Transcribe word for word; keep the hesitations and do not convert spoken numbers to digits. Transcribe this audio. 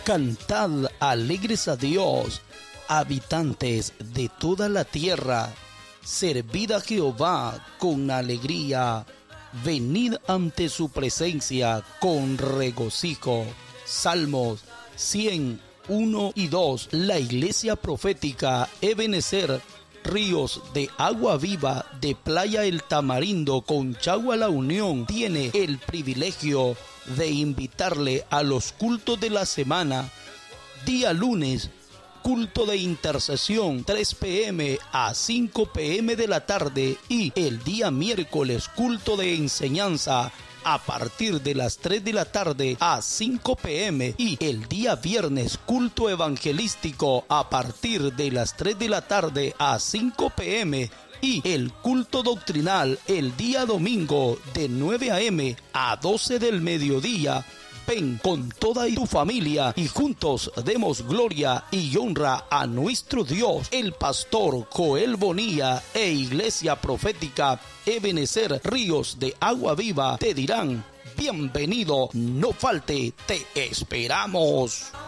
Cantad alegres a Dios, habitantes de toda la tierra. Servid a Jehová con alegría. Venid ante su presencia con regocijo. Salmos cien, uno y dos. La iglesia profética Ebenezer, Ríos de Agua Viva de Playa El Tamarindo con Chagua La Unión, tiene el privilegio de invitarle a los cultos de la semana. Día lunes, culto de intercesión, tres pe eme a cinco pe eme de la tarde, y el día miércoles, culto de enseñanza a partir de las tres de la tarde a cinco pe eme, y el día viernes, culto evangelístico a partir de las tres de la tarde a cinco pe eme, y el culto doctrinal el día domingo de nueve a eme a doce del mediodía. Ven con toda tu familia y juntos demos gloria y honra a nuestro Dios. El pastor Joel Bonilla e Iglesia Profética Ebenezer, Ríos de Agua Viva te dirán: bienvenido, no falte, te esperamos.